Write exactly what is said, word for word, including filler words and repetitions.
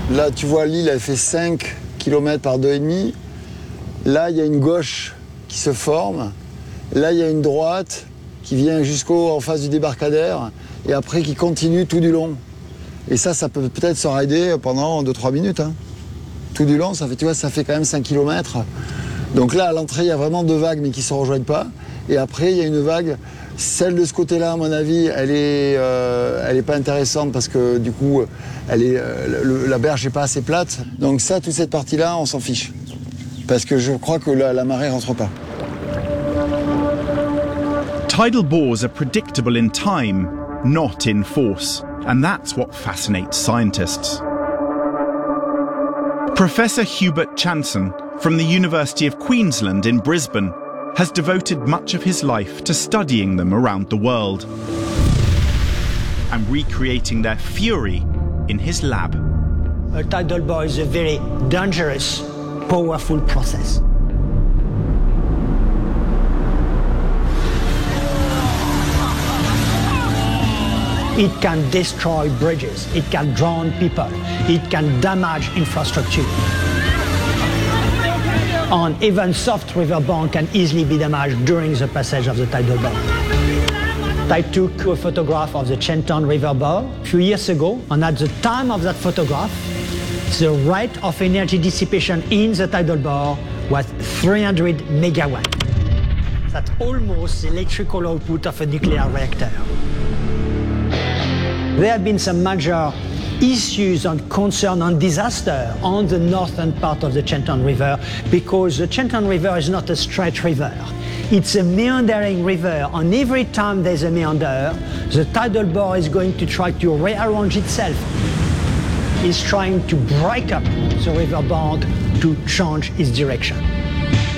Là, tu vois, l'île, elle fait cinq kilomètres par deux virgule cinq. Là, il y a une gauche qui se forme. Là, il y a une droite qui vient jusqu'au en face du débarcadère et après qui continue tout du long. Et ça, ça peut peut-être se rider pendant deux trois minutes. Hein. Tout du long, ça fait, tu vois, ça fait quand même cinq kilomètres. Donc là, à l'entrée, il y a vraiment deux vagues, mais qui ne se rejoignent pas. Et après, il y a une vague. Celle de ce côté-là, à mon avis, elle est, euh, elle est pas intéressante parce que du coup, elle est, euh, le, la berge n'est pas assez plate. Donc ça, toute cette partie-là, on s'en fiche. Parce que je crois que la, la marée rentre pas. Tidal bores are predictable in time, not in force, and that's what fascinates scientists. Professor Hubert Chanson from the University of Queensland in Brisbane has devoted much of his life to studying them around the world and recreating their fury in his lab. A tidal bore is a very dangerous, powerful process. It can destroy bridges, it can drown people, it can damage infrastructure. And even soft riverbank can easily be damaged during the passage of the tidal bore. I took a photograph of the Chenton River bore a few years ago, and at the time of that photograph, the rate of energy dissipation in the tidal bore was three hundred megawatts. That's almost the electrical output of a nuclear reactor. There have been some major issues and concern and disaster on the northern part of the Chenton River because the Chenton River is not a straight river. It's a meandering river, and every time there's a meander, the tidal bore is going to try to rearrange itself. It's trying to break up the river bank to change its direction.